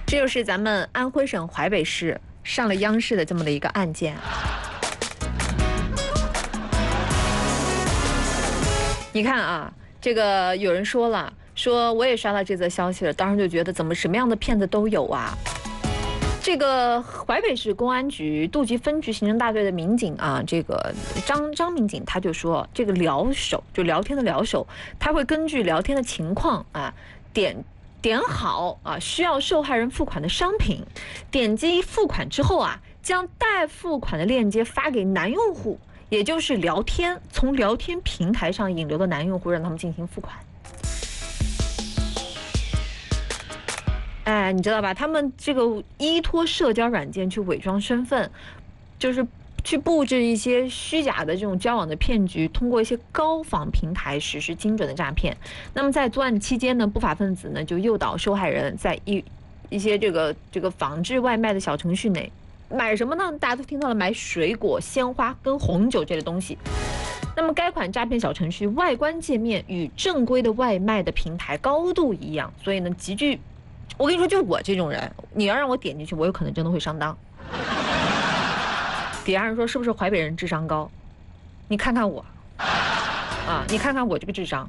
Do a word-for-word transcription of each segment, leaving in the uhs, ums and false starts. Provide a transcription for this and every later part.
这就是咱们安徽省淮北市上了央视的这么的一个案件。你看啊，这个有人说了，说我也刷到这则消息了，当时就觉得怎么什么样的骗子都有啊。这个淮北市公安局杜集分局刑侦大队的民警啊，这个张张民警他就说，这个聊手就聊天的聊手，他会根据聊天的情况啊，点点好啊需要受害人付款的商品，点击付款之后啊，将待付款的链接发给男用户，也就是聊天从聊天平台上引流的男用户，让他们进行付款。哎，你知道吧？他们这个依托社交软件去伪装身份，就是去布置一些虚假的这种交往的骗局，通过一些高仿平台实施精准的诈骗。那么在作案期间呢，不法分子呢就诱导受害人在一一些这个这个仿制外卖的小程序内买什么呢？大家都听到了，买水果、鲜花跟红酒这类东西。那么该款诈骗小程序外观界面与正规的外卖的平台高度一样，所以呢极具。我跟你说，就我这种人，你要让我点进去，我有可能真的会上当。底下人说是不是淮北人智商高？你看看我，啊，你看看我这个智商，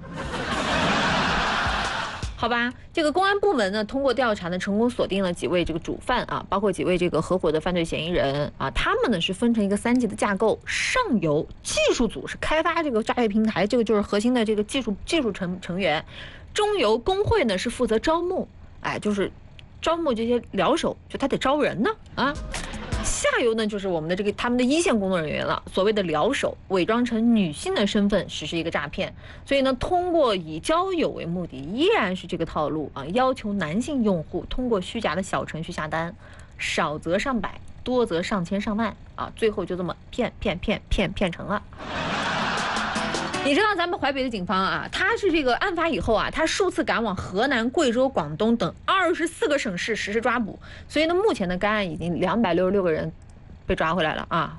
好吧？这个公安部门呢，通过调查呢，成功锁定了几位这个主犯啊，包括几位这个合伙的犯罪嫌疑人啊，他们呢是分成一个三级的架构，上游技术组是开发这个诈骗平台，这个就是核心的这个技术技术成成员，中游工会呢是负责招募。哎，就是招募这些聊手，就他得招人呢啊。下游呢，就是我们的这个他们的一线工作人员了，所谓的聊手，伪装成女性的身份实施一个诈骗。所以呢，通过以交友为目的，依然是这个套路啊，要求男性用户通过虚假的小程序下单，少则上百，多则上千上万啊，最后就这么骗骗骗骗骗成了。你知道咱们淮北的警方啊，他是这个案发以后啊，他数次赶往河南、贵州、广东等二十四个省市实施抓捕，所以呢，目前的该案已经两百六十六个人被抓回来了啊。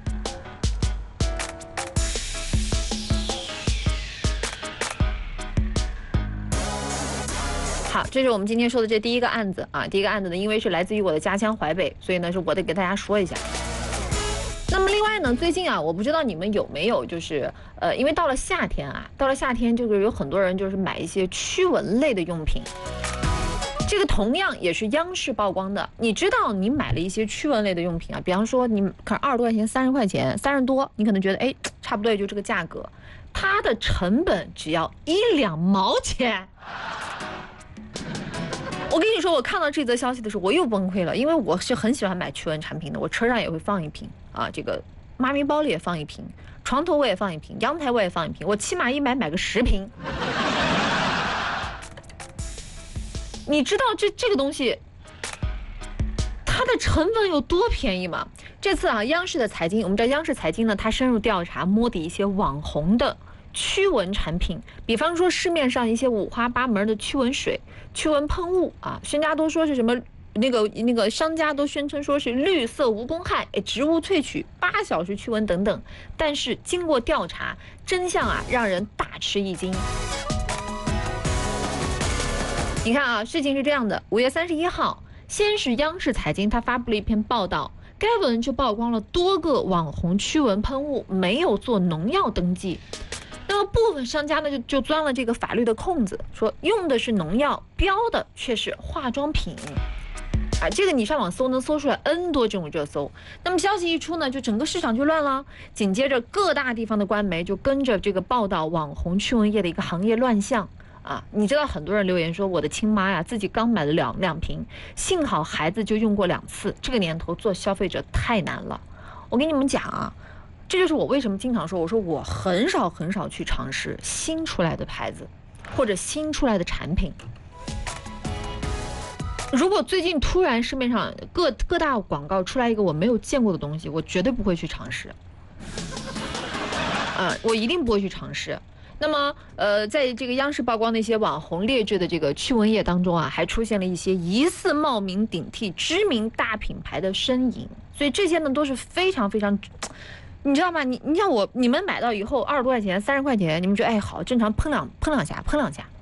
好，这是我们今天说的这第一个案子啊，第一个案子呢，因为是来自于我的家乡淮北，所以呢，是我得给大家说一下。那么另外呢，最近啊，我不知道你们有没有，就是呃，因为到了夏天啊，到了夏天，就是有很多人就是买一些驱蚊类的用品。这个同样也是央视曝光的。你知道，你买了一些驱蚊类的用品啊，比方说你可能二十多块钱、三十块钱、三十多，你可能觉得哎，差不多也就这个价格，它的成本只要一两毛钱。我跟你说，我看到这则消息的时候，我又崩溃了，因为我是很喜欢买驱蚊产品的，我车上也会放一瓶啊，这个妈咪包里也放一瓶，床头我也放一瓶，阳台我也放一瓶，我起码一买买个十瓶。你知道这这个东西它的成本有多便宜吗？这次啊，央视的财经，我们知道央视财经呢，它深入调查摸底一些网红的驱蚊产品，比方说市面上一些五花八门的驱蚊水、驱蚊喷雾啊，商家都说是什么那个那个商家都宣称说是绿色无公害，哎，植物萃取，八小时驱蚊等等。但是经过调查，真相啊让人大吃一惊。你看啊，事情是这样的，五月三十一号，先是央视财经它发布了一篇报道。该文就曝光了多个网红驱蚊喷雾没有做农药登记，那么部分商家呢就就钻了这个法律的空子，说用的是农药，标的却是化妆品，啊，这个你上网搜能搜出来 N 多这种热搜。那么消息一出呢，就整个市场就乱了。紧接着各大地方的官媒就跟着这个报道网红驱蚊液的一个行业乱象。啊，你知道很多人留言说我的亲妈呀，自己刚买了两两瓶，幸好孩子就用过两次。这个年头做消费者太难了。我跟你们讲啊，这就是我为什么经常说，我说我很少很少去尝试新出来的牌子或者新出来的产品。如果最近突然市面上各各大广告出来一个我没有见过的东西，我绝对不会去尝试。啊，我一定不会去尝试。那么，呃，在这个央视曝光的一些网红劣质的这个驱蚊液当中啊，还出现了一些疑似冒名顶替知名大品牌的身影，所以这些呢都是非常非常，你知道吗？你你像我，你们买到以后二十多块钱、三十块钱，你们觉得哎好，正常喷两喷两下，喷两下，